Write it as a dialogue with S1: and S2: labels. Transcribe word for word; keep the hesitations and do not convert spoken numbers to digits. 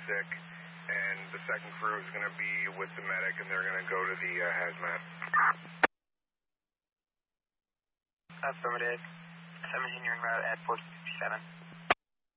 S1: sick, and the second crew is going to be with the medic, and they're going to go to the uh, hazmat.
S2: Affirmative. seventeen, you're en route at four fifty-seven.